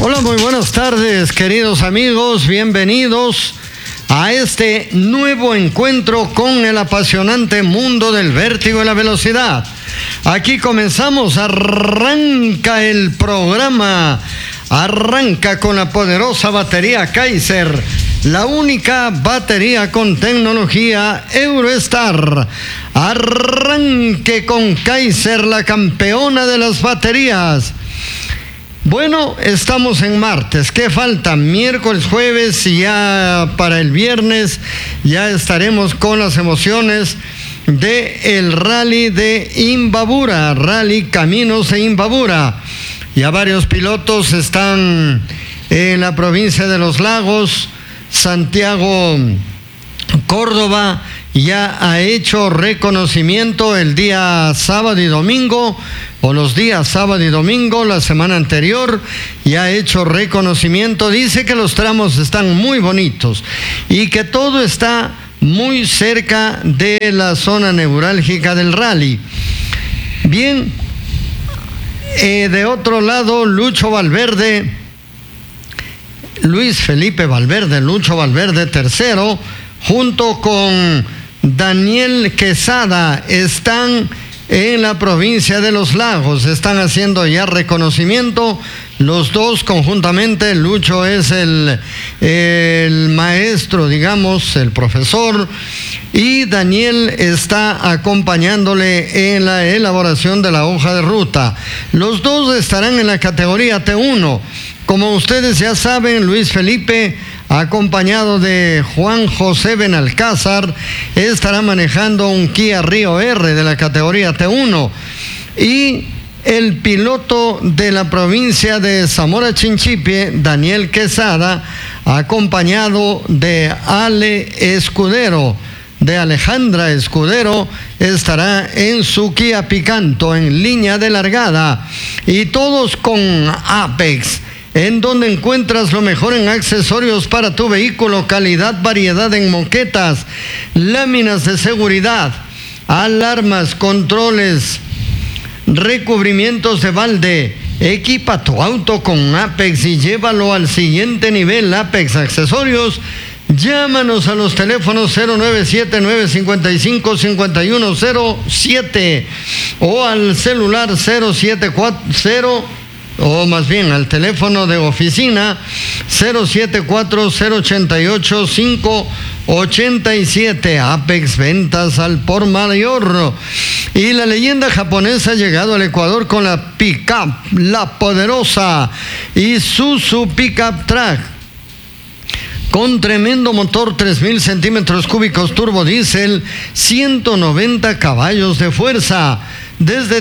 Hola, muy buenas tardes, queridos amigos, bienvenidos a este nuevo encuentro con el apasionante mundo del vértigo y la velocidad. Aquí comenzamos, arranca el programa, arranca con la poderosa batería Kaiser, la única batería con tecnología Eurostar. Arranque con Kaiser, la campeona de las baterías. Bueno, estamos en martes. ¿Qué falta? Miércoles, jueves y ya para el viernes ya estaremos con las emociones del rally de Imbabura, Rally Caminos de Imbabura. Ya varios pilotos están en la provincia de Los Lagos. Santiago Córdoba ya ha hecho reconocimiento el día sábado y domingo, o los días sábado y domingo, la semana anterior, ya ha hecho reconocimiento. Dice que los tramos están muy bonitos y que todo está muy cerca de la zona neurálgica del rally. Bien, de otro lado, Lucho Valverde, Luis Felipe Valverde, Lucho Valverde tercero, junto con Daniel Quesada, están en la provincia de Los Lagos, están haciendo ya reconocimiento, los dos conjuntamente. Lucho es el maestro, digamos, el profesor, y Daniel está acompañándole en la elaboración de la hoja de ruta. Los dos estarán en la categoría T1. Como ustedes ya saben, Luis Felipe, acompañado de Juan José Benalcázar, estará manejando un Kia Rio R de la categoría T1. Y el piloto de la provincia de Zamora Chinchipe, Daniel Quesada, acompañado de Ale Escudero, de Alejandra Escudero, estará en su Kia Picanto en línea de largada. Y todos con Apex, en donde encuentras lo mejor en accesorios para tu vehículo, calidad, variedad en moquetas, láminas de seguridad, alarmas, controles, recubrimientos de balde. Equipa tu auto con Apex y llévalo al siguiente nivel. Apex Accesorios. Llámanos a los teléfonos 0979-55-5107 o al celular 0740, o más bien al teléfono de oficina 074-088-587. Apex Ventas al por mayor. Y la leyenda japonesa ha llegado al Ecuador con la pickup, la poderosa Isuzu Pickup Track, con tremendo motor, 3,000 centímetros cúbicos turbo diésel, 190 caballos de fuerza. Desde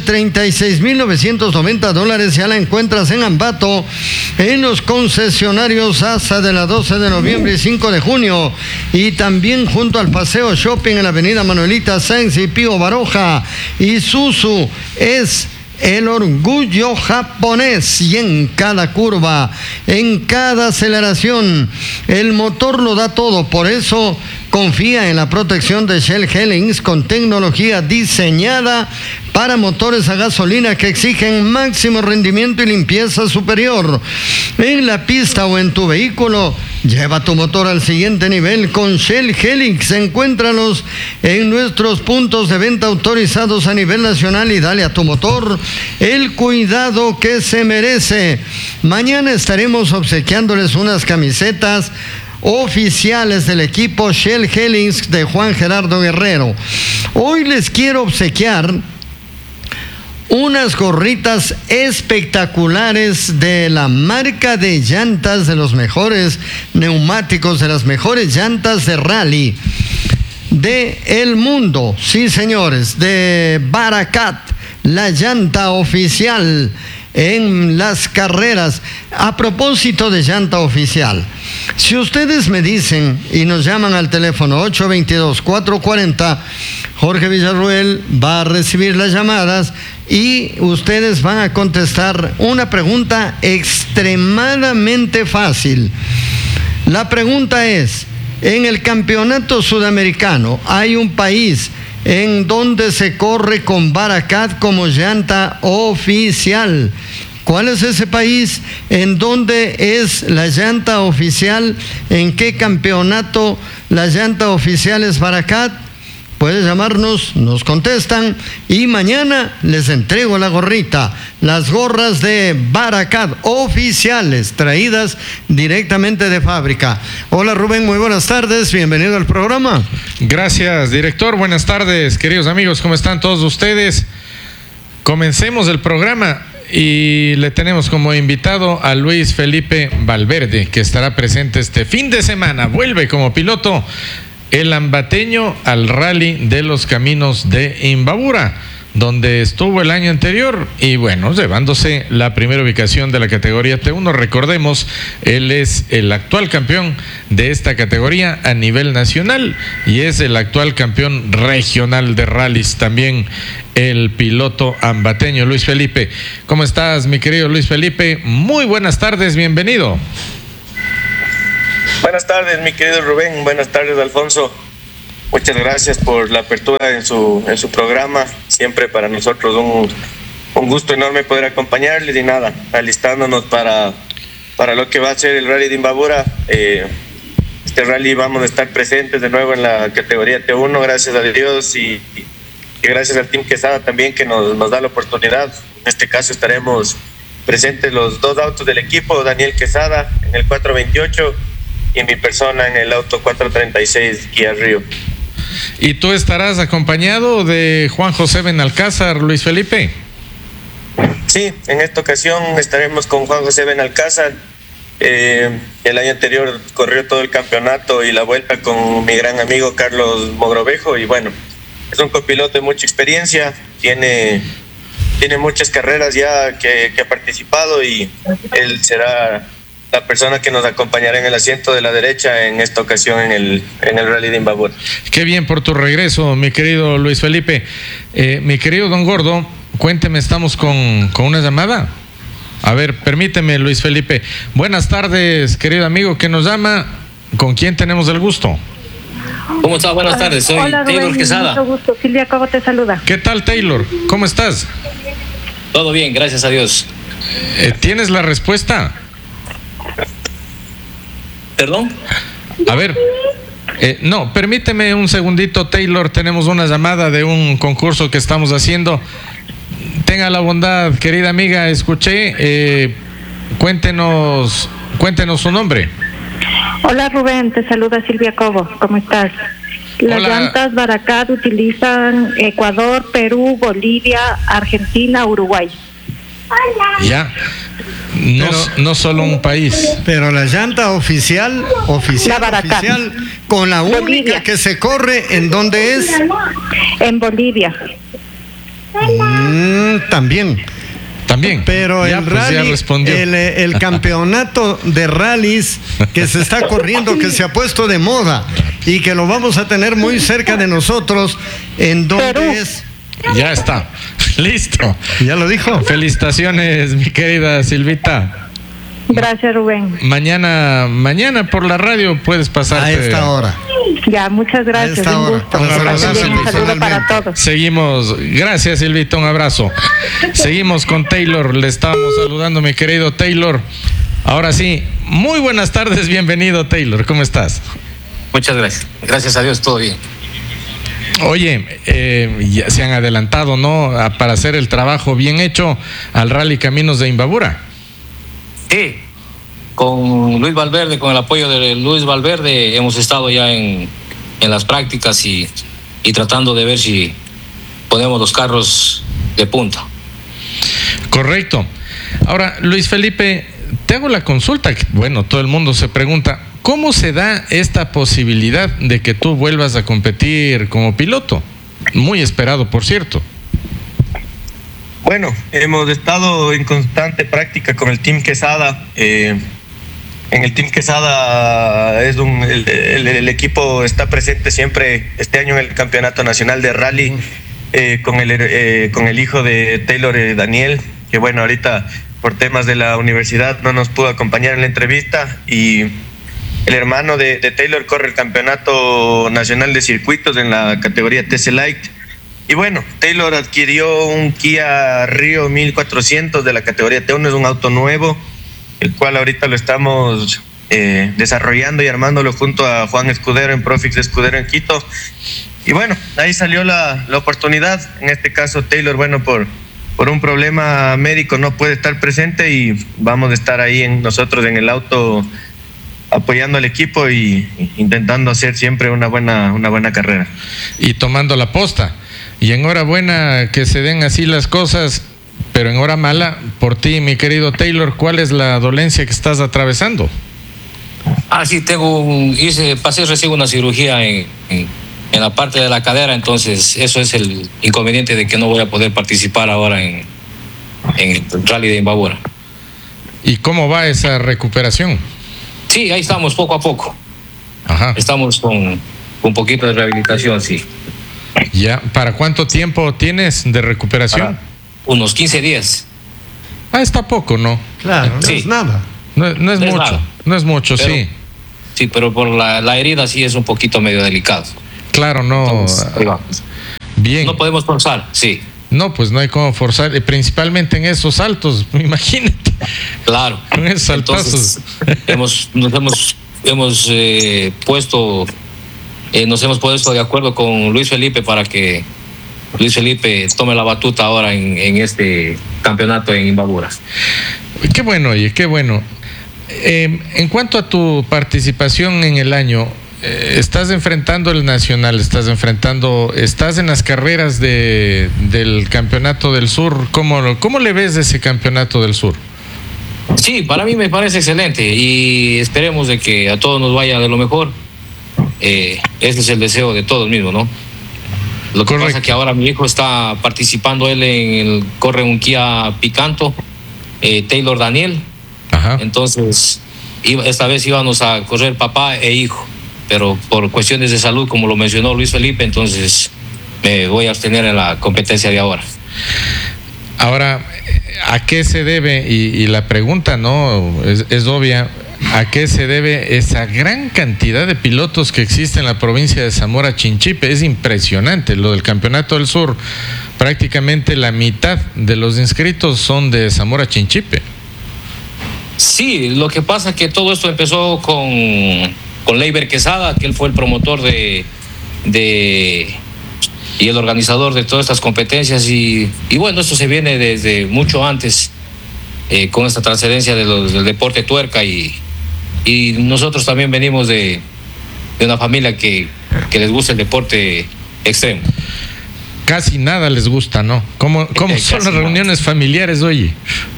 $36,990 ya la encuentras en Ambato, en los concesionarios hasta de la 12 de noviembre y 5 de junio. Y también junto al Paseo Shopping en la avenida Manuelita Sáenz y Pío Baroja. Isuzu es el orgullo japonés, y en cada curva, en cada aceleración, el motor lo da todo. Por eso confía en la protección de Shell Helix, con tecnología diseñada para motores a gasolina que exigen máximo rendimiento y limpieza superior. En la pista o en tu vehículo, lleva tu motor al siguiente nivel con Shell Helix. Encuéntralos en nuestros puntos de venta autorizados a nivel nacional y dale a tu motor el cuidado que se merece. Mañana estaremos obsequiándoles unas camisetas oficiales del equipo Shell Helix de Juan Gerardo Guerrero. Hoy les quiero obsequiar unas gorritas espectaculares de la marca de llantas, de los mejores neumáticos, de las mejores llantas de rally de el mundo. Sí, señores, de Barakat, la llanta oficial en las carreras. A propósito de llanta oficial, si ustedes me dicen y nos llaman al teléfono 822-440, Jorge Villarruel va a recibir las llamadas y ustedes van a contestar una pregunta extremadamente fácil. La pregunta es: en el campeonato sudamericano hay un país en donde se corre con Barakat como llanta oficial. ¿Cuál es ese país? ¿En dónde es la llanta oficial? ¿En qué campeonato la llanta oficial es Barakat? Puedes llamarnos, nos contestan y mañana les entrego la gorrita, las gorras de Barakat oficiales, traídas directamente de fábrica. Hola Rubén, muy buenas tardes, bienvenido al programa. Gracias, director, buenas tardes, queridos amigos, ¿cómo están todos ustedes? Comencemos el programa y le tenemos como invitado a Luis Felipe Valverde, que estará presente este fin de semana, vuelve como piloto el ambateño al Rally de los Caminos de Imbabura, donde estuvo el año anterior y bueno, llevándose la primera ubicación de la categoría T1. Recordemos, él es el actual campeón de esta categoría a nivel nacional y es el actual campeón regional de rallies también, el piloto ambateño Luis Felipe. ¿Cómo estás, mi querido Luis Felipe? Muy buenas tardes, bienvenido. Buenas tardes, mi querido Rubén. Buenas tardes, Alfonso. Muchas gracias por la apertura en su programa. Siempre para nosotros un gusto enorme poder acompañarles y nada, alistándonos para lo que va a ser el Rally de Imbabura. Este rally vamos a estar presentes de nuevo en la categoría T1, gracias a Dios y gracias al Team Quesada también que nos da la oportunidad. En este caso estaremos presentes los dos autos del equipo, Daniel Quesada en el 428 y mi persona en el auto 436 Kia Río. ¿Y tú estarás acompañado de Juan José Benalcázar, Luis Felipe? Sí, en esta ocasión estaremos con Juan José Benalcázar. El año anterior corrió todo el campeonato y la vuelta con mi gran amigo Carlos Mogrovejo y bueno, es un copiloto de mucha experiencia, tiene muchas carreras ya que ha participado y él será la persona que nos acompañará en el asiento de la derecha en esta ocasión en el Rally de Imbabura. Qué bien por tu regreso, mi querido Luis Felipe. Mi querido Don Gordo, cuénteme, estamos con una llamada. A ver, permíteme, Luis Felipe. Buenas tardes, querido amigo que nos llama. ¿Con quién tenemos el gusto? ¿Cómo estás? Buenas tardes, soy Hola, Taylor Rubén, Quesada. Mucho gusto, Silvia Cobo te saluda. ¿Qué tal, Taylor? ¿Cómo estás? Todo bien, gracias a Dios. ¿Tienes la respuesta? ¿Perdón? A ver, no, permíteme un segundito, Taylor, tenemos una llamada de un concurso que estamos haciendo. Tenga la bondad, querida amiga, escuché, cuéntenos su nombre. Hola Rubén, te saluda Silvia Cobo, ¿cómo estás? Las Hola. llantas Barakat utilizan Ecuador, Perú, Bolivia, Argentina, Uruguay. Ya, no solo un país. Pero la llanta oficial, La Barakat. con la única Bolivia. que se corre, ¿en dónde es? En Bolivia. También. También. Pero ya, el pues, ya rally, respondió. el campeonato de rallies que se está corriendo, que se ha puesto de moda y que lo vamos a tener muy cerca de nosotros, ¿en dónde Perú. es? Ya está. Listo. ¿Ya lo dijo? Felicitaciones, mi querida Silvita. Gracias Rubén. Mañana por la radio puedes pasarte. A esta hora. Ya, muchas gracias. esta Un hora, gusto. para Que pasen saludarse bien, un saludo para personalmente. todos. Seguimos, gracias Silvita, un abrazo. Seguimos con Taylor, le estábamos saludando, mi querido Taylor. Ahora sí, muy buenas tardes, bienvenido Taylor, ¿cómo estás? Muchas gracias. Gracias a Dios, todo bien. Oye, ya se han adelantado, ¿no? Para hacer el trabajo bien hecho al Rally Caminos de Imbabura. Sí, con Luis Valverde, con el apoyo de Luis Valverde, hemos estado ya en las prácticas y tratando de ver si ponemos los carros de punta. Correcto. Ahora, Luis Felipe, te hago la consulta. Bueno, todo el mundo se pregunta, ¿cómo se da esta posibilidad de que tú vuelvas a competir como piloto? Muy esperado, por cierto. Bueno, hemos estado en constante práctica con el Team Quesada. En el Team Quesada el equipo está presente siempre este año en el Campeonato Nacional de Rally con el hijo de Taylor, Daniel, que bueno, ahorita por temas de la universidad no nos pudo acompañar en la entrevista, y el hermano de Taylor corre el Campeonato Nacional de Circuitos en la categoría TC Light. Y bueno, Taylor adquirió un Kia Rio 1400 de la categoría T1, es un auto nuevo, el cual ahorita lo estamos desarrollando y armándolo junto a Juan Escudero en Profix Escudero en Quito. Y bueno, ahí salió la oportunidad. En este caso, Taylor, bueno, por un problema médico no puede estar presente y vamos a estar ahí nosotros en el auto apoyando al equipo y intentando hacer siempre una buena carrera. Y tomando la posta. Y enhorabuena que se den así las cosas, pero en hora mala por ti, mi querido Taylor. ¿Cuál es la dolencia que estás atravesando? Sí, pasé recién una cirugía en la parte de la cadera, entonces eso es el inconveniente de que no voy a poder participar ahora en el Rally de Imbabura. ¿Y cómo va esa recuperación? Sí, ahí estamos poco a poco. Ajá. Estamos con un poquito de rehabilitación, sí. Ya, ¿para cuánto tiempo tienes de recuperación? Para unos 15 días. Está poco, ¿no? Claro, no Sí. es nada. No es mucho, nada. no es mucho, Pero, sí. Sí, pero por la herida sí es un poquito medio delicado. Claro, no. Entonces, ahí vamos. Bien. No podemos forzar, sí. No, pues no hay cómo forzar, principalmente en esos saltos, imagínate. Claro. Con esos saltazos. Entonces, nos hemos puesto de acuerdo con Luis Felipe para que Luis Felipe tome la batuta ahora en este campeonato en Imbabura. Qué bueno, oye, qué bueno. En cuanto a tu participación en el año, estás enfrentando el Nacional, estás en las carreras del Campeonato del Sur. ¿Cómo le ves de ese Campeonato del Sur? Sí, para mí me parece excelente y esperemos de que a todos nos vaya de lo mejor. Este es el deseo de todos mismos, ¿no? Lo que pasa es que ahora mi hijo está participando, corre un Kia Picanto, Taylor Daniel. Ajá. Entonces, esta vez íbamos a correr papá e hijo, pero por cuestiones de salud, como lo mencionó Luis Felipe, entonces me voy a abstener en la competencia de ahora. Ahora, ¿a qué se debe? Y la pregunta no es obvia. ¿A qué se debe esa gran cantidad de pilotos que existe en la provincia de Zamora Chinchipe? Es impresionante. Lo del Campeonato del Sur, prácticamente la mitad de los inscritos son de Zamora Chinchipe. Sí, lo que pasa es que todo esto empezó con Leiber Quesada, que él fue el promotor y el organizador de todas estas competencias y bueno, esto se viene desde mucho antes con esta transferencia del deporte tuerca y nosotros también venimos de una familia que les gusta el deporte extremo. Casi nada les gusta, ¿no? ¿Cómo son las reuniones familiares, oye?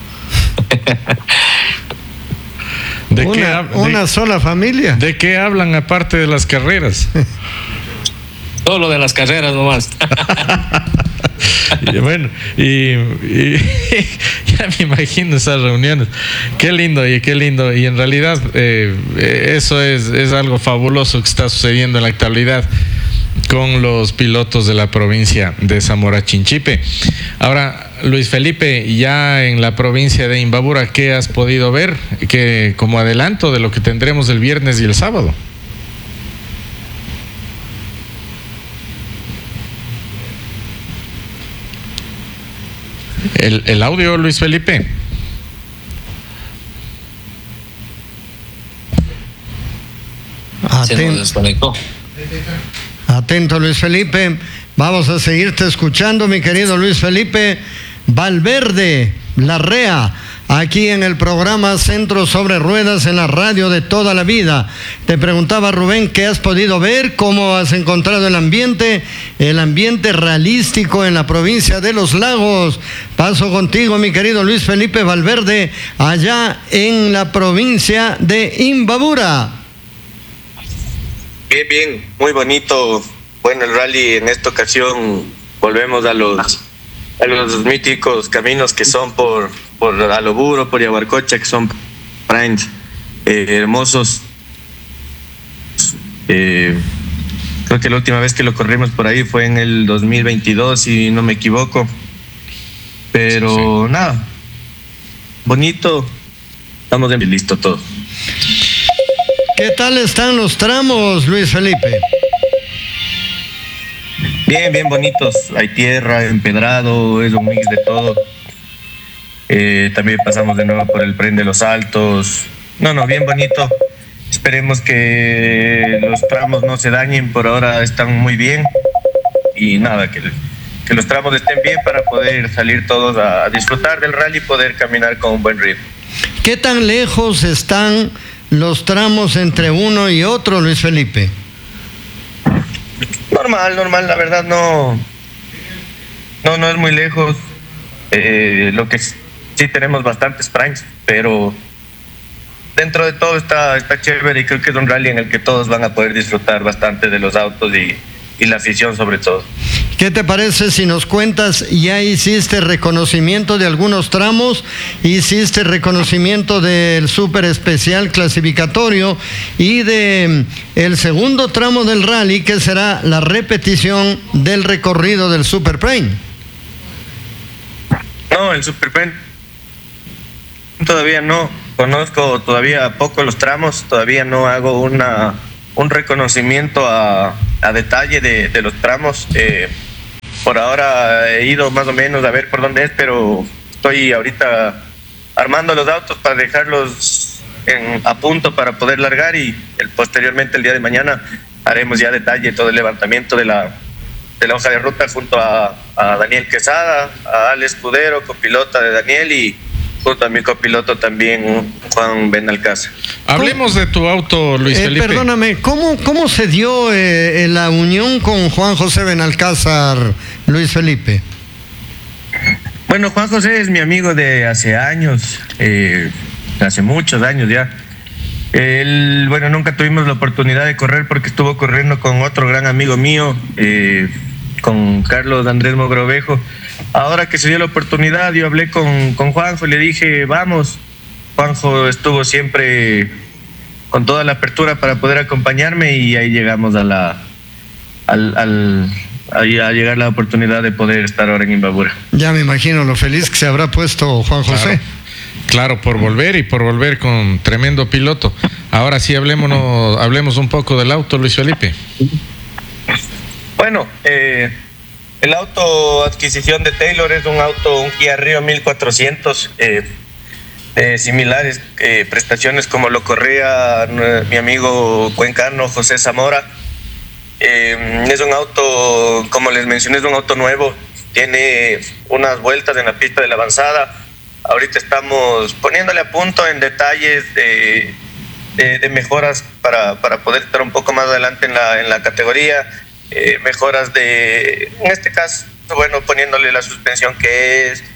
Una sola familia. ¿De qué hablan aparte de las carreras? Todo lo de las carreras nomás. Y bueno, y ya me imagino esas reuniones. Qué lindo, oye, qué lindo. Y en realidad eso es algo fabuloso que está sucediendo en la actualidad con los pilotos de la provincia de Zamora Chinchipe. Ahora, Luis Felipe, ya en la provincia de Imbabura, ¿qué has podido ver como adelanto de lo que tendremos el viernes y el sábado? El audio, Luis Felipe. Se nos desconectó. Atento, Luis Felipe. Vamos a seguirte escuchando, mi querido Luis Felipe Valverde Larrea, aquí en el programa Centro sobre Ruedas en la radio de toda la vida. Te preguntaba, Rubén, ¿qué has podido ver? ¿Cómo has encontrado el ambiente realístico en la provincia de Los Lagos? Paso contigo, mi querido Luis Felipe Valverde, allá en la provincia de Imbabura. Bien, muy bonito. Bueno, el rally en esta ocasión volvemos a los míticos caminos que son por Aloburo, por Yaguarcocha, que son primes hermosos. Creo que la última vez que lo corrimos por ahí fue en el 2022, si no me equivoco. Pero sí. Nada, bonito. Estamos en listo todo. ¿Qué tal están los tramos, Luis Felipe? Bien, bien bonitos. Hay tierra, empedrado, es un mix de todo. También pasamos de nuevo por el Pren de los Altos. No, bien bonito. Esperemos que los tramos no se dañen, por ahora están muy bien. Y nada, que los tramos estén bien para poder salir todos a disfrutar del rally y poder caminar con un buen ritmo. ¿Qué tan lejos están los tramos entre uno y otro, Luis Felipe? Normal, la verdad no es muy lejos. Lo que sí tenemos bastantes primes, pero dentro de todo está chévere, y creo que es un rally en el que todos van a poder disfrutar bastante de los autos y la afición sobre todo. ¿Qué te parece si nos cuentas, ya hiciste reconocimiento de algunos tramos, hiciste reconocimiento del súper especial clasificatorio y de el segundo tramo del rally, que será la repetición del recorrido del Super Prime? No, el Super Prime todavía no, conozco todavía poco los tramos, todavía no hago un reconocimiento a detalle de los tramos. Por ahora he ido más o menos a ver por dónde es, pero estoy ahorita armando los autos para dejarlos a punto para poder largar, y posteriormente el día de mañana haremos ya detalle todo el levantamiento de la hoja de ruta junto a Daniel Quesada, a Ale Escudero, copilota de Daniel, y junto a mi copiloto también, Juan Benalcázar. Hablemos de tu auto, Luis Felipe. Perdóname, ¿cómo se dio la unión con Juan José Benalcázar, Luis Felipe? Bueno, Juan José es mi amigo de hace años, hace muchos años ya. Él, nunca tuvimos la oportunidad de correr porque estuvo corriendo con otro gran amigo mío, con Carlos Andrés Mogrovejo. Ahora que se dio la oportunidad, yo hablé con Juanjo y le dije, vamos. Juanjo estuvo siempre con toda la apertura para poder acompañarme, y ahí llegamos a llegar la oportunidad de poder estar ahora en Imbabura. Ya me imagino lo feliz que se habrá puesto Juan José. Claro, por volver con tremendo piloto. Ahora sí, hablemos un poco del auto, Luis Felipe. Bueno, el auto adquisición de Taylor es un Kia Rio 1400, similares prestaciones como lo corría mi amigo cuencano José Zamora. Es un auto, como les mencioné, es un auto nuevo, tiene unas vueltas en la pista de la avanzada. Ahorita estamos poniéndole a punto en detalles de mejoras para poder estar un poco más adelante en la categoría. Mejoras en este caso, poniéndole la suspensión que es,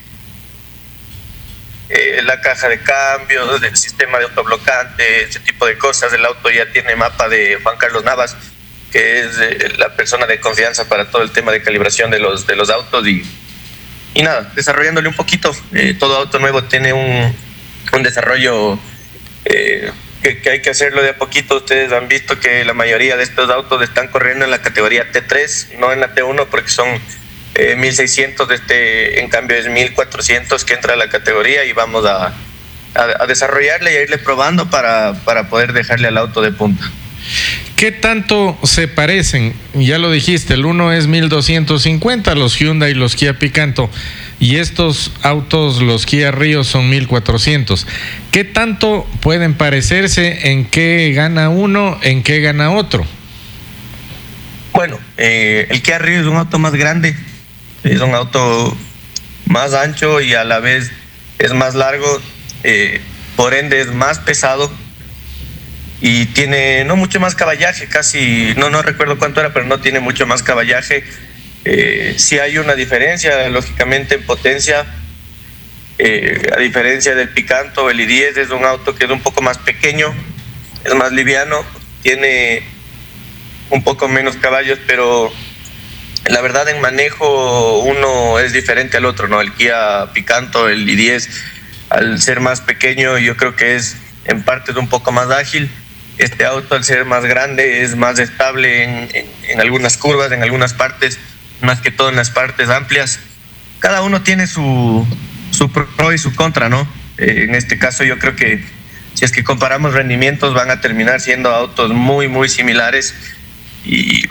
la caja de cambios, el sistema de autoblocante, ese tipo de cosas. El auto ya tiene mapa de Juan Carlos Navas, que es la persona de confianza para todo el tema de calibración de los autos, y nada, desarrollándole un poquito. Todo auto nuevo tiene un desarrollo que hay que hacerlo de a poquito. Ustedes han visto que la mayoría de estos autos están corriendo en la categoría T3, no en la T1, porque son 1600, en cambio es 1400 que entra a la categoría, y vamos a desarrollarle y a irle probando para poder dejarle al auto de punta. ¿Qué tanto se parecen? Ya lo dijiste, el uno es 1250, los Hyundai y los Kia Picanto, y estos autos, los Kia Rio, son 1400. ¿Qué tanto pueden parecerse? ¿En qué gana uno? ¿En qué gana otro? Bueno, el Kia Rio es un auto más grande, es un auto más ancho y a la vez es más largo, por ende es más pesado y tiene no mucho más caballaje, casi, no recuerdo cuánto era, pero no tiene mucho más caballaje. Sí hay una diferencia, lógicamente, en potencia. A diferencia del Picanto, el i10 es un auto que es un poco más pequeño, es más liviano, tiene un poco menos caballos, pero la verdad en manejo uno es diferente al otro, ¿no? El Kia Picanto, el i10, al ser más pequeño, yo creo que es en parte un poco más ágil. Este auto, al ser más grande, es más estable en algunas curvas, en algunas partes, más que todo en las partes amplias. Cada uno tiene su pro y su contra, ¿no? En este caso yo creo que si es que comparamos rendimientos van a terminar siendo autos muy, muy similares. Y bueno,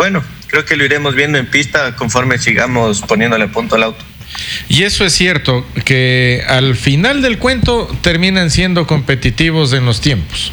creo que lo iremos viendo en pista conforme sigamos poniéndole a punto al auto. Y eso es cierto, que al final del cuento terminan siendo competitivos en los tiempos.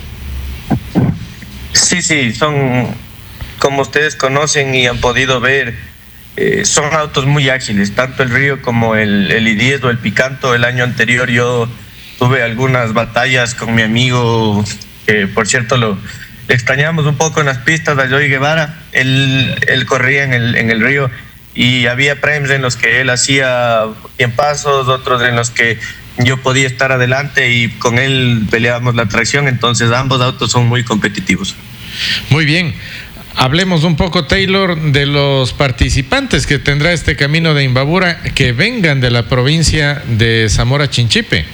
Sí, son, como ustedes conocen y han podido ver, son autos muy ágiles, tanto el Río como el I-10 o el Picanto. El año anterior yo tuve algunas batallas con mi amigo, que por cierto lo extrañamos un poco en las pistas, a Joey Guevara. Él corría en el Río y había premios en los que él hacía tiempazos, otros en los que yo podía estar adelante y con él peleábamos la tracción. Entonces ambos autos son muy competitivos. Muy bien. Hablemos un poco, Taylor, de los participantes que tendrá este Camino de Imbabura que vengan de la provincia de Zamora Chinchipe.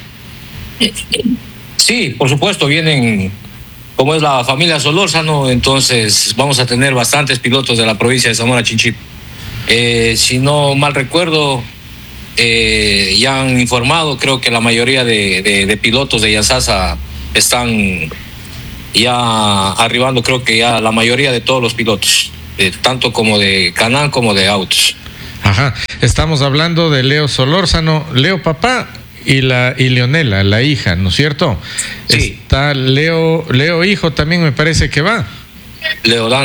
Sí, por supuesto, vienen, como es la familia Solórzano, entonces vamos a tener bastantes pilotos de la provincia de Zamora Chinchipe. Si no mal recuerdo, ya han informado, creo que la mayoría de pilotos de Yasasa están ya arribando, creo que ya la mayoría de todos los pilotos, tanto como de Canal como de autos. Ajá, estamos hablando de Leo Solórzano, Leo papá y Leonela, la hija, ¿no es cierto? Sí. Está Leo hijo también, me parece que va. Leodán,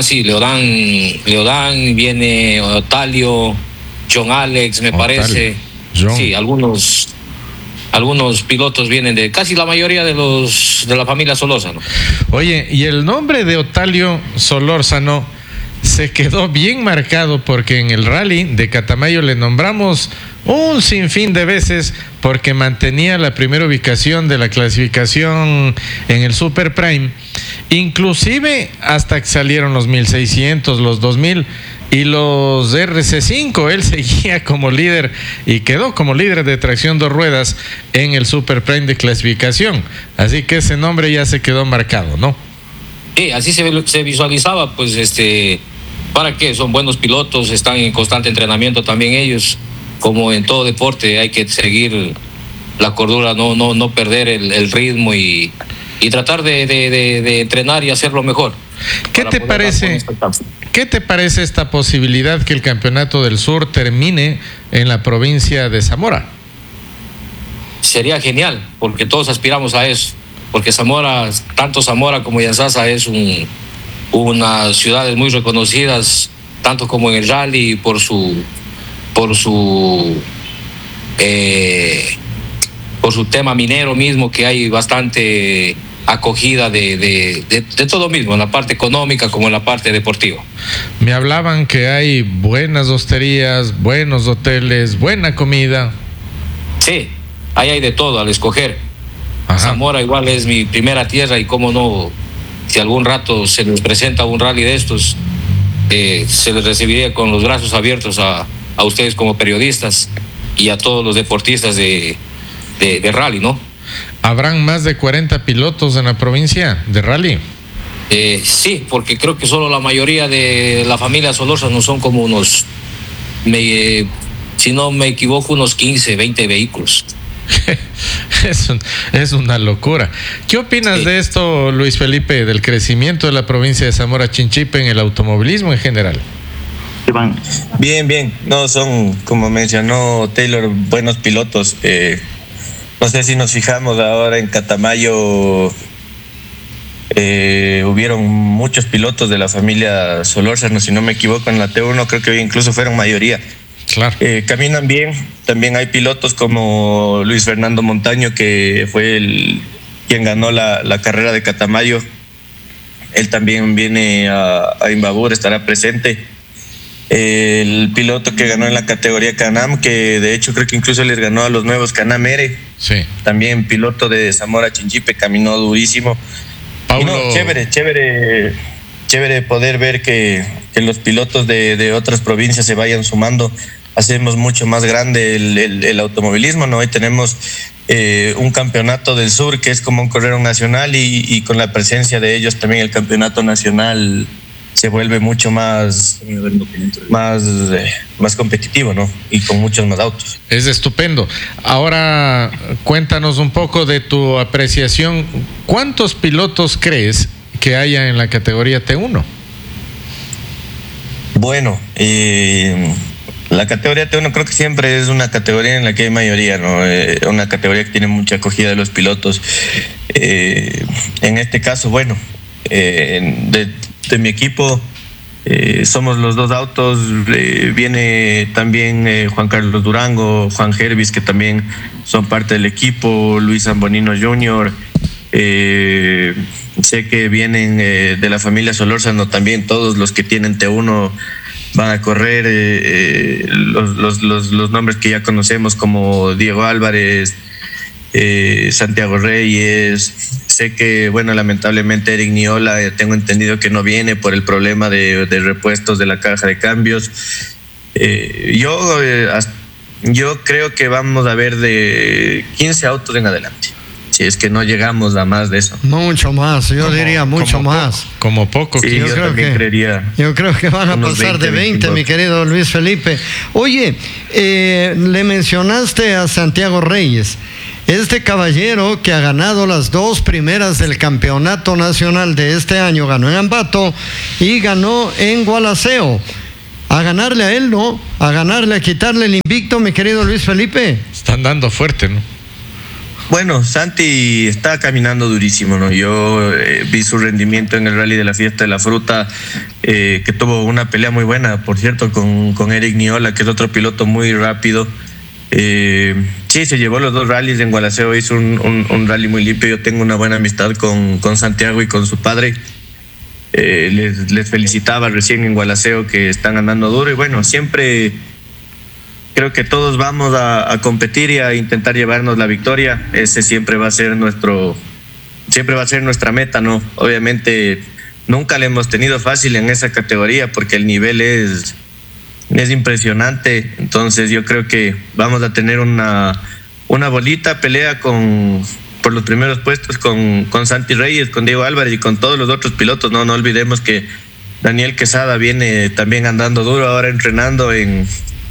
viene Otalio, John Alex, me parece. John. Sí, algunos pilotos vienen de casi la mayoría de la familia Solórzano. Oye, y el nombre de Otalio Solórzano se quedó bien marcado porque en el rally de Catamayo le nombramos un sinfín de veces porque mantenía la primera ubicación de la clasificación en el Super Prime, inclusive hasta que salieron los 1600, los 2000 y los RC5. Él seguía como líder y quedó como líder de tracción dos ruedas en el Super Prime de clasificación, así que ese nombre ya se quedó marcado, ¿no? Sí, así se visualizaba, pues para qué, son buenos pilotos, están en constante entrenamiento también ellos. Como en todo deporte hay que seguir la cordura, no perder el ritmo y tratar de entrenar y hacerlo mejor. ¿Qué te parece esta posibilidad que el Campeonato del Sur termine en la provincia de Zamora? Sería genial, porque todos aspiramos a eso, porque Zamora, tanto Zamora como Yantzaza es unas ciudades muy reconocidas, tanto como en el rally por su tema minero mismo, que hay bastante acogida de todo mismo, en la parte económica como en la parte deportiva. Me hablaban que hay buenas hosterías, buenos hoteles, buena comida. Sí, ahí hay de todo al escoger. Ajá. Zamora igual es mi primera tierra y cómo no, si algún rato se les presenta un rally de estos, se les recibiría con los brazos abiertos a ustedes como periodistas y a todos los deportistas de rally, ¿no? ¿Habrán más de 40 pilotos en la provincia de rally? Sí, porque creo que solo la mayoría de la familia Solórzano son como unos, si no me equivoco, unos 15, 20 vehículos. Es una locura. ¿Qué opinas de esto, Luis Felipe, del crecimiento de la provincia de Zamora Chinchipe en el automovilismo en general? Bien. No, son, como mencionó Taylor, buenos pilotos. No sé si nos fijamos ahora en Catamayo, hubieron muchos pilotos de la familia Solórzano, si no me equivoco, en la T1 creo que incluso fueron mayoría. Claro. Caminan bien. También hay pilotos como Luis Fernando Montaño, que fue quien ganó la carrera de Catamayo. Él también viene a Imbabura, estará presente. El piloto que ganó en la categoría Canam, que de hecho creo que incluso les ganó a los nuevos Canam R. Sí. También piloto de Zamora Chinchipe, caminó durísimo. Paulo... No, chévere poder ver que los pilotos de otras provincias se vayan sumando. Hacemos mucho más grande el automovilismo, ¿no? Hoy tenemos un campeonato del sur que es como un correo nacional y con la presencia de ellos también el campeonato nacional se vuelve mucho más competitivo, ¿no? Y con muchos más autos. Es estupendo. Ahora, cuéntanos un poco de tu apreciación. ¿Cuántos pilotos crees que haya en la categoría T1? Bueno, la categoría T1 creo que siempre es una categoría en la que hay mayoría, ¿no? Una categoría que tiene mucha acogida de los pilotos. En este caso, bueno, de mi equipo somos los dos autos. Viene también Juan Carlos Durango, Juan Gervis, que también son parte del equipo, Luis Zambonino Jr., sé que vienen de la familia Solórzano también, todos los que tienen T1 van a correr, los nombres que ya conocemos como Diego Álvarez, Santiago Reyes. Sé que, bueno, lamentablemente Eric Niola, tengo entendido que no viene por el problema de repuestos de la caja de cambios. Yo creo que vamos a ver de 15 autos en adelante, si es que no llegamos a más de eso. Mucho más, yo diría mucho más. Como poco. Sí, yo también creería. Yo creo que van a pasar de 20, mi querido Luis Felipe. Oye, le mencionaste a Santiago Reyes. Este caballero que ha ganado las 2 primeras del campeonato nacional de este año, ganó en Ambato y ganó en Gualaceo. A ganarle a él, ¿no? A ganarle, a quitarle el invicto, mi querido Luis Felipe. Están dando fuerte, ¿no? Bueno, Santi está caminando durísimo, ¿no? Yo vi su rendimiento en el Rally de la Fiesta de la Fruta, que tuvo una pelea muy buena, por cierto, con Eric Niola, que es otro piloto muy rápido. Sí, se llevó los 2 rallies en Gualaceo, hizo un rally muy limpio. Yo tengo una buena amistad con Santiago y con su padre. Les felicitaba recién en Gualaceo que están andando duro, y bueno, siempre creo que todos vamos a competir y a intentar llevarnos la victoria. Ese siempre va a ser nuestra meta, ¿no? Obviamente nunca le hemos tenido fácil en esa categoría porque el nivel es impresionante. Entonces yo creo que vamos a tener una bonita pelea por los primeros puestos con Santi Reyes, con Diego Álvarez y con todos los otros pilotos. No olvidemos que Daniel Quesada viene también andando duro ahora, entrenando en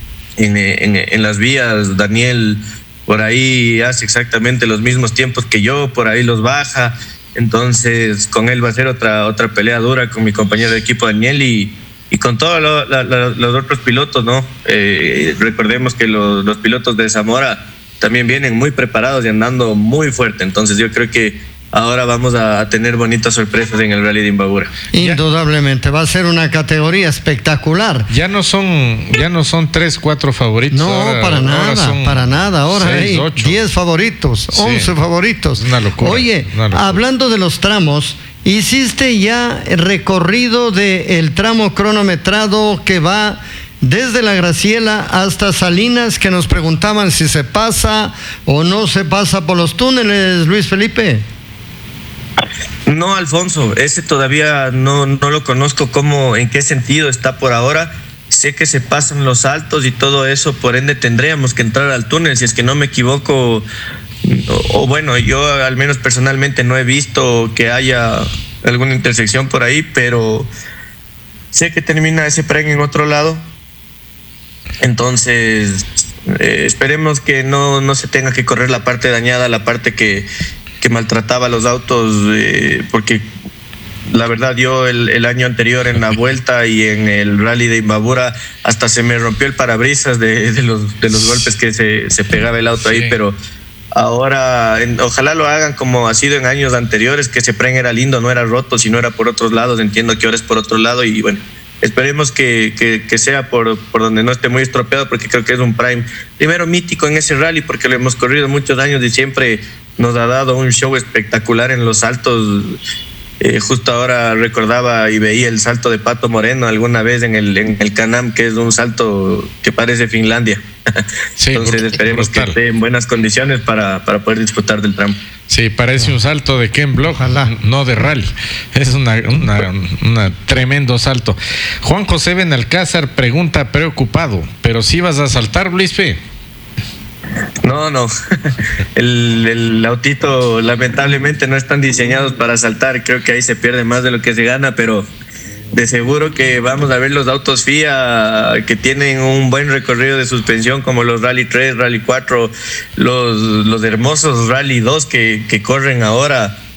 las vías. Daniel por ahí hace exactamente los mismos tiempos que yo, por ahí los baja. Entonces con él va a ser otra pelea dura, con mi compañero de equipo Daniel y con todos los otros pilotos, ¿no? Recordemos que los pilotos de Zamora también vienen muy preparados y andando muy fuerte. Entonces yo creo que ahora vamos a tener bonitas sorpresas en el Rally de Imbabura. Indudablemente, va a ser una categoría espectacular. Ya no son 3, 4 favoritos. No, ahora, para nada. Ahora 6, hay 8. 10 favoritos, 11 favoritos. Una locura. Oye, hablando de los tramos, ¿hiciste ya el recorrido del tramo cronometrado que va desde La Graciela hasta Salinas, que nos preguntaban si se pasa o no se pasa por los túneles, Luis Felipe? No, Alfonso, ese todavía no lo conozco en qué sentido está por ahora. Sé que se pasan los saltos y todo eso, por ende tendríamos que entrar al túnel, si es que no me equivoco. O bueno, yo al menos personalmente no he visto que haya alguna intersección por ahí, pero sé que termina ese prem en otro lado. Entonces esperemos que no se tenga que correr la parte dañada, la parte que maltrataba a los autos, porque la verdad yo el año anterior en la vuelta y en el Rally de Imbabura hasta se me rompió el parabrisas de los golpes que se pegaba el auto ahí, pero ahora ojalá lo hagan como ha sido en años anteriores, que ese prem era lindo, no era roto, sino era por otros lados. Entiendo que ahora es por otro lado y bueno, esperemos que sea por donde no esté muy estropeado, porque creo que es un prime primero mítico en ese rally, porque lo hemos corrido muchos años y siempre nos ha dado un show espectacular en los saltos. Justo ahora recordaba y veía el salto de Pato Moreno alguna vez en el Canam, que es un salto que parece Finlandia. Sí, entonces esperemos brutal, que esté en buenas condiciones para poder disfrutar del tramo. Sí, parece un salto de Ken Block, no de rally. Es un tremendo salto. Juan José Benalcázar pregunta preocupado, ¿pero si vas a saltar, Luis P? No. El autito lamentablemente no están diseñados para saltar. Creo que ahí se pierde más de lo que se gana, pero de seguro que vamos a ver los autos FIA que tienen un buen recorrido de suspensión, como los Rally 3, Rally 4, los hermosos Rally 2 que corren ahora.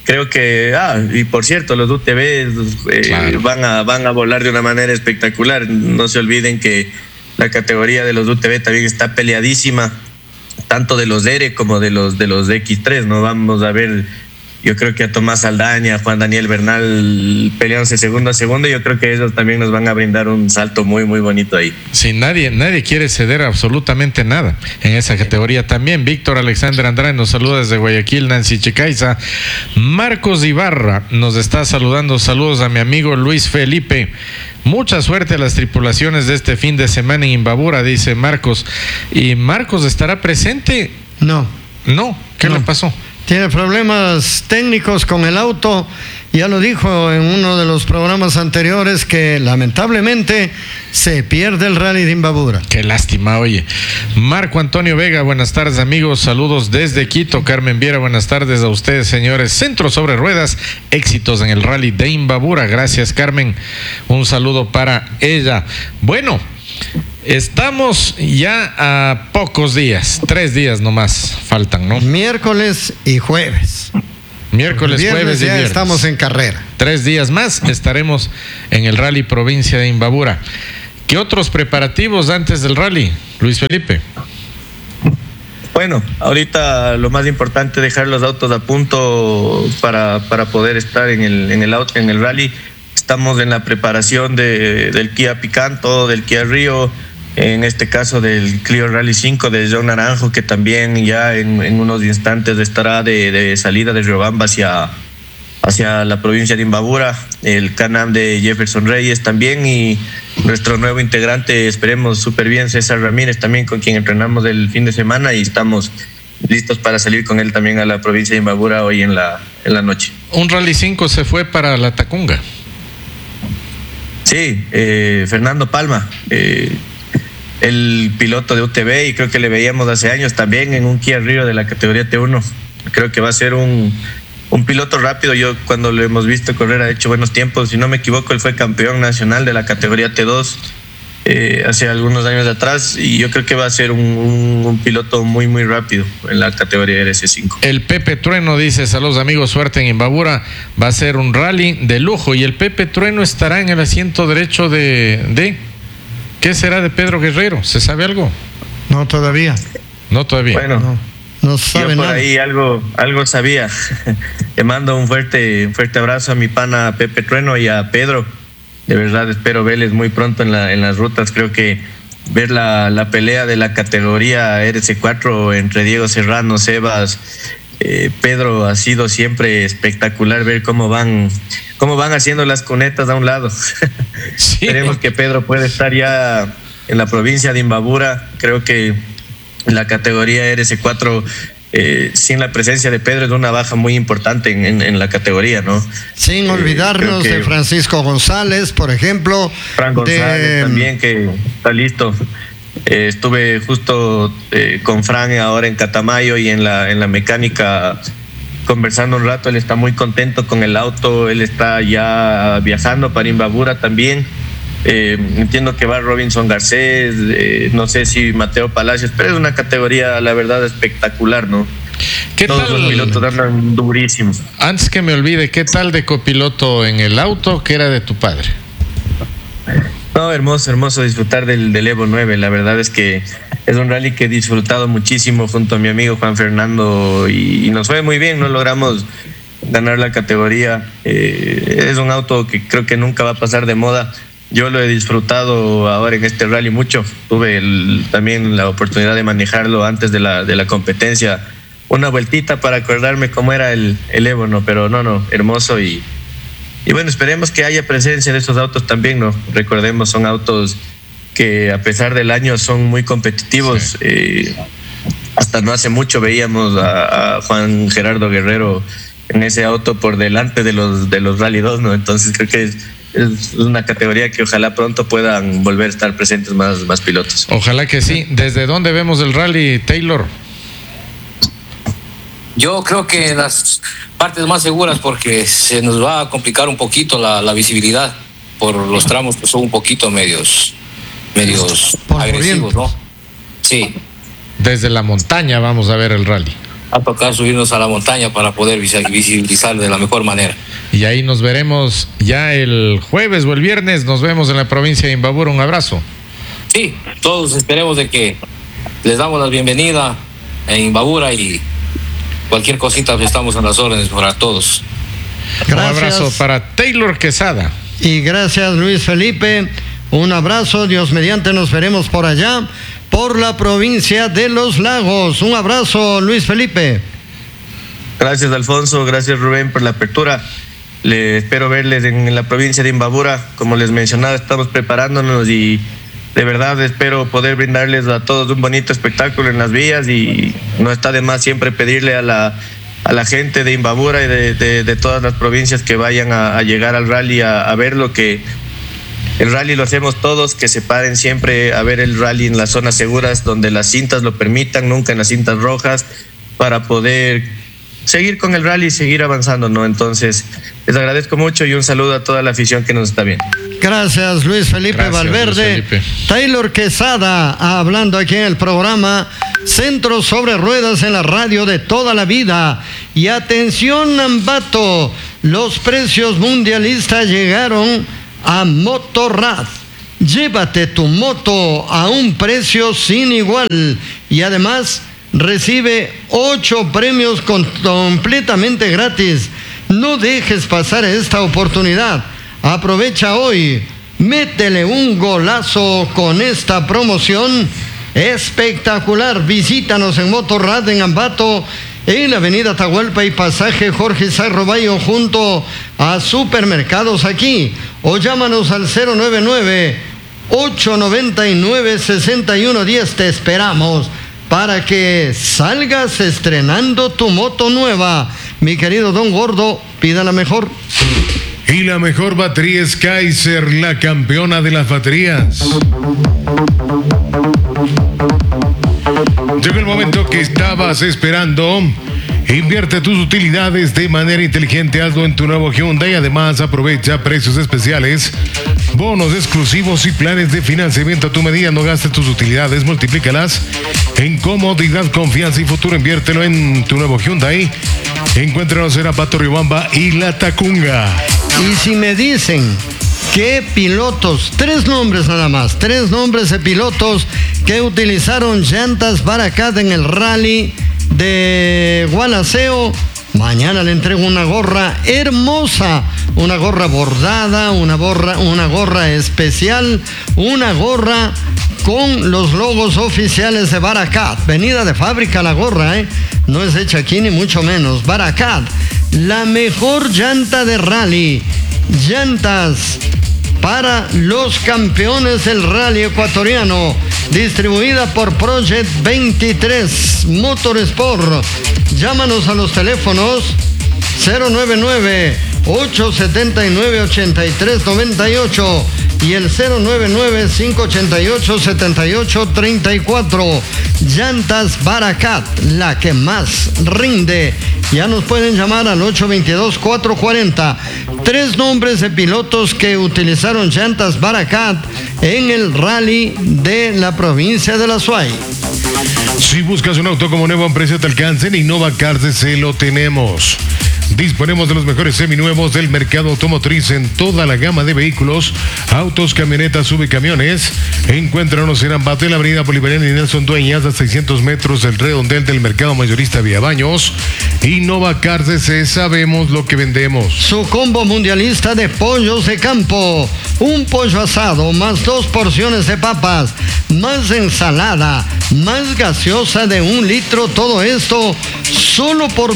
creo que, y por cierto, los UTV Claro. van a volar de una manera espectacular. No se olviden que la categoría de los UTV también está peleadísima, tanto de los DERE como de los X3, ¿no? Vamos a ver, yo creo que a Tomás Saldaña, Juan Daniel Bernal peleándose segundo a segundo. Yo creo que ellos también nos van a brindar un salto muy, muy bonito ahí. Sí, nadie quiere ceder absolutamente nada en esa categoría también. Víctor Alexander Andrade nos saluda desde Guayaquil, Nancy Chicaiza. Marcos Ibarra nos está saludando. Saludos a mi amigo Luis Felipe. Mucha suerte a las tripulaciones de este fin de semana en Imbabura, dice Marcos. ¿Y Marcos estará presente? No. No, ¿qué No. le pasó? Tiene problemas técnicos con el auto. Ya lo dijo en uno de los programas anteriores que lamentablemente se pierde el Rally de Imbabura. Qué lástima, oye. Marco Antonio Vega, buenas tardes amigos, saludos desde Quito. Carmen Viera, buenas tardes a ustedes señores. Centro sobre ruedas, éxitos en el Rally de Imbabura. Gracias Carmen, un saludo para ella. Bueno, estamos ya a pocos días, 3 días nomás faltan, ¿no? Miércoles y jueves. Miércoles, Viernes jueves y ya viernes. estamos en carrera. 3 días más estaremos en el Rally Provincia de Imbabura. ¿Qué otros preparativos antes del Rally, Luis Felipe? Bueno, ahorita lo más importante es dejar los autos a punto para poder estar en el rally. Estamos en la preparación del Kia Picanto, del Kia Rio, en este caso del Clio Rally 5 de John Naranjo, que también ya en unos instantes estará de salida de Riobamba hacia la provincia de Imbabura, el Can-Am de Jefferson Reyes también, y nuestro nuevo integrante, esperemos súper bien, César Ramírez, también con quien entrenamos el fin de semana, y estamos listos para salir con él también a la provincia de Imbabura hoy en la noche. Un Rally 5 se fue para la Tacunga. Sí, Fernando Palma, el piloto de UTV, y creo que le veíamos hace años también en un Kia Rio de la categoría T1. Creo que va a ser un piloto rápido. Yo cuando lo hemos visto correr ha hecho buenos tiempos. Si no me equivoco, él fue campeón nacional de la categoría T2 hace algunos años atrás, y yo creo que va a ser un piloto muy, muy rápido en la categoría RS5. El Pepe Trueno dice, saludos amigos, suerte en Imbabura, va a ser un rally de lujo, y el Pepe Trueno estará en el asiento derecho de ¿qué será de Pedro Guerrero? ¿Se sabe algo? No, todavía. No, todavía. Bueno, No sabe yo por nada. ahí algo sabía. Le mando un fuerte abrazo a mi pana Pepe Trueno y a Pedro. De verdad espero verles muy pronto en las rutas. Creo que ver la pelea de la categoría RS4 entre Diego Serrano, Sebas, Pedro, ha sido siempre espectacular ver cómo van haciendo las cunetas a un lado. Sí. Esperemos que Pedro pueda estar ya en la provincia de Imbabura. Creo que la categoría RS4 sin la presencia de Pedro es una baja muy importante en la categoría, ¿no? Sin olvidarnos de Francisco González, por ejemplo. Fran González también, que está listo. Estuve justo con Fran ahora en Catamayo y en la mecánica conversando un rato. Él está muy contento con el auto, él está ya viajando para Imbabura también. Entiendo que va Robinson Garcés, no sé si Mateo Palacios, pero es una categoría, la verdad, espectacular, ¿no? ¿Qué Todos tal? los pilotos andan durísimos. Antes que me olvide, ¿qué tal de copiloto en el auto que era de tu padre? No, hermoso disfrutar del Evo 9. La verdad es que es un rally que he disfrutado muchísimo junto a mi amigo Juan Fernando, y nos fue muy bien, no logramos ganar la categoría. Es un auto que creo que nunca va a pasar de moda. Yo lo he disfrutado ahora en este rally mucho. Tuve también la oportunidad de manejarlo antes de la competencia. Una vueltita para acordarme cómo era el Evo, ¿no? Pero no, hermoso. Y bueno, esperemos que haya presencia de estos autos también, ¿no? Recordemos, son autos que a pesar del año son muy competitivos. Sí. Hasta no hace mucho veíamos a Juan Gerardo Guerrero en ese auto por delante de los Rally 2, ¿no? Entonces creo que es una categoría que ojalá pronto puedan volver a estar presentes más pilotos. Ojalá que sí. ¿Desde dónde vemos el rally, Taylor? Yo creo que las partes más seguras, porque se nos va a complicar un poquito la visibilidad por los tramos que son un poquito medios agresivos, ¿no? Sí. Desde la montaña vamos a ver el rally. a tocar subirnos a la montaña para poder visibilizar de la mejor manera. Y ahí nos veremos ya el jueves o el viernes, nos vemos en la provincia de Imbabura. Un abrazo. Sí, todos esperemos de que les damos la bienvenida en Imbabura y cualquier cosita estamos en las órdenes para todos. Gracias. Un abrazo para Taylor Quesada. Y gracias, Luis Felipe. Un abrazo, Dios mediante nos veremos por allá, por la provincia de Los Lagos. Un abrazo, Luis Felipe. Gracias, Alfonso, gracias, Rubén, por la apertura. Espero verles en la provincia de Imbabura. Como les mencionaba, estamos preparándonos y de verdad espero poder brindarles a todos un bonito espectáculo en las vías, y no está de más siempre pedirle a la gente de Imbabura y de todas las provincias que vayan a llegar al rally a ver lo que el rally lo hacemos todos, que se paren siempre a ver el rally en las zonas seguras donde las cintas lo permitan, nunca en las cintas rojas, para poder seguir con el rally y seguir avanzando, ¿no? Entonces, les agradezco mucho y un saludo a toda la afición que nos está viendo. Gracias, Luis Felipe Valverde. Luis Felipe. Taylor Quesada, hablando aquí en el programa Centro sobre Ruedas en la radio de toda la vida. Y atención, Ambato, los precios mundialistas llegaron a Motorrad. Llévate tu moto a un precio sin igual y además recibe 8 premios completamente gratis. No dejes pasar esta oportunidad. Aprovecha hoy. Métele un golazo con esta promoción espectacular. Visítanos en Motorrad en Ambato, en la avenida Atahualpa y pasaje Jorge Sarro Bayo, junto a Supermercados Aquí, o llámanos al 099-899-6110. Te esperamos para que salgas estrenando tu moto nueva. Mi querido Don Gordo, pida la mejor. Y la mejor batería es Kaiser, la campeona de las baterías. Llegó el momento que estabas esperando. Invierte tus utilidades de manera inteligente, hazlo en tu nuevo Hyundai. Además, aprovecha precios especiales, bonos exclusivos y planes de financiamiento a tu medida. No gastes tus utilidades, multiplícalas en comodidad, confianza y futuro. Inviértelo en tu nuevo Hyundai. Encuéntranos en Apato, Riobamba y La Tacunga. Y si me dicen qué pilotos, 3 nombres nada más, 3 nombres de pilotos que utilizaron llantas Baracat en el rally de Gualaceo, mañana le entrego una gorra hermosa, una gorra bordada, una gorra especial, una gorra con los logos oficiales de Baracat. Venida de fábrica la gorra, no es hecha aquí ni mucho menos. Baracat, la mejor llanta de rally, llantas para los campeones del rally ecuatoriano, distribuida por Project 23 Motorsport. Llámanos a los teléfonos 099-879-8398 y el 099-588-7834. Llantas Baracat, la que más rinde. Ya nos pueden llamar al 822-440. 3 nombres de pilotos que utilizaron llantas Baracat en el rally de la provincia de La Suay. Si buscas un auto como nuevo a un precio te alcance, en Innova Cars se lo tenemos. Disponemos de los mejores seminuevos del mercado automotriz en toda la gama de vehículos, autos, camionetas, subcamiones. Encuéntranos en Ambato, en la avenida Bolivariana y Nelson Dueñas, a 600 metros del redondel del mercado mayorista Vía Baños. Innova Cars, sabemos lo que vendemos. Su combo mundialista de pollos de campo: un pollo asado más 2 porciones de papas, más ensalada, más gaseosa de 1 litro. Todo esto solo por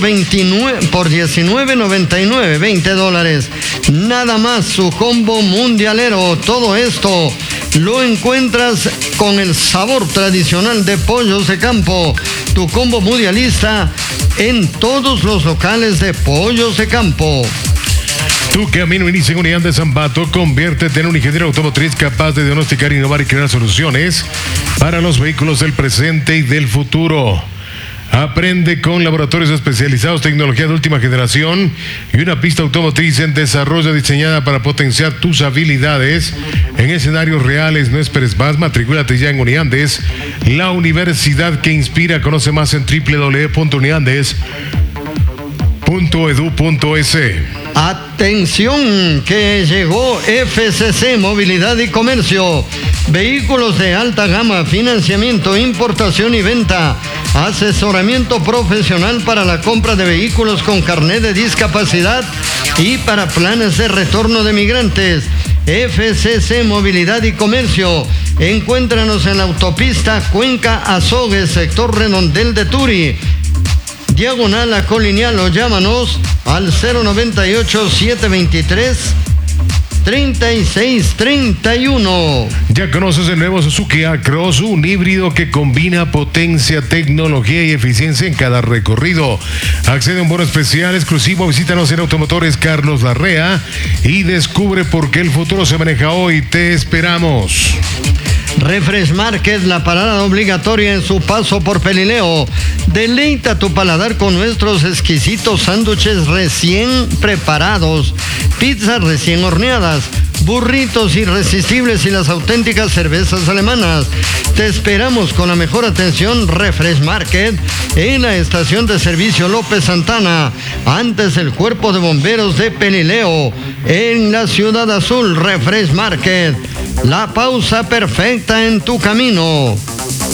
$19.99, $20. Nada más, su combo mundialero. Todo esto lo encuentras con el sabor tradicional de pollos de campo. Tu combo mundialista en todos los locales de pollos de campo. Tu camino inicia en Unidad de Ambato. Conviértete en un ingeniero automotriz capaz de diagnosticar, innovar y crear soluciones para los vehículos del presente y del futuro. Aprende con laboratorios especializados, tecnología de última generación y una pista automotriz en desarrollo diseñada para potenciar tus habilidades en escenarios reales. No esperes más, matricúlate ya en Uniandes, la universidad que inspira. Conoce más en www.uniandes.edu.es. Atención, que llegó FCC Movilidad y Comercio. Vehículos de alta gama, financiamiento, importación y venta. Asesoramiento profesional para la compra de vehículos con carnet de discapacidad y para planes de retorno de migrantes. FCC Movilidad y Comercio. Encuéntranos en la autopista Cuenca-Azogues, sector Redondel de Turi, diagonal a Colineal, o llámanos al 098-723-3631. Ya conoces el nuevo Suzuki A-Cross, un híbrido que combina potencia, tecnología y eficiencia en cada recorrido. Accede a un bono especial exclusivo. Visítanos en Automotores Carlos Larrea y descubre por qué el futuro se maneja hoy. Te esperamos. Refresh Market, la parada obligatoria en su paso por Pelileo. Deleita tu paladar con nuestros exquisitos sándwiches recién preparados, pizzas recién horneadas, burritos irresistibles y las auténticas cervezas alemanas. Te esperamos con la mejor atención. Refresh Market en la estación de servicio López Santana, antes del Cuerpo de Bomberos de Pelileo, en la Ciudad Azul. Refresh Market, la pausa perfecta en tu camino.